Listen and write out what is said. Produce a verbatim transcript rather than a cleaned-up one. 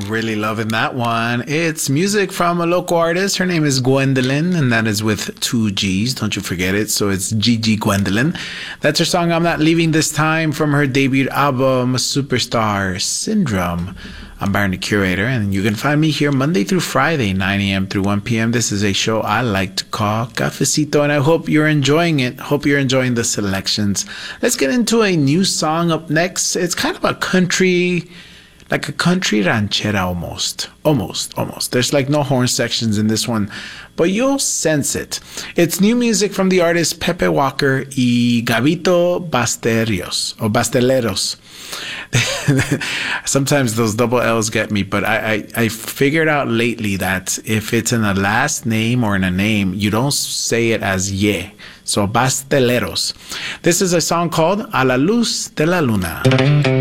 Really loving that one. It's music from a local artist. Her name is Gwendolyn, and that is with two G's. Don't you forget it. So it's Gigi Gwendolyn. That's her song, I'm Not Leaving This Time, from her debut album, Superstar Syndrome. I'm Byron the Curator, and you can find me here Monday through Friday, nine a.m. through one p.m. This is a show I like to call Cafecito, and I hope you're enjoying it. Hope you're enjoying the selections. Let's get into a new song up next. It's kind of a country, like a country ranchera almost. Almost, almost. There's like no horn sections in this one, but you'll sense it. It's new music from the artist Pepe Walker y Gabito Basterios, or Basteleros. Sometimes those double L's get me, but I, I, I figured out lately that if it's in a last name or in a name, you don't say it as ye. So Basteleros. This is a song called A la Luz de la Luna.